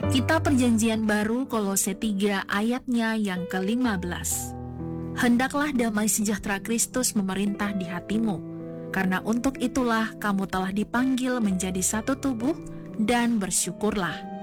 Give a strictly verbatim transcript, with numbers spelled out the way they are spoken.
Kitab Perjanjian Baru Kolose tiga ayatnya yang kelima belas. Hendaklah damai sejahtera Kristus memerintah di hatimu, karena untuk itulah kamu telah dipanggil menjadi satu tubuh, dan bersyukurlah.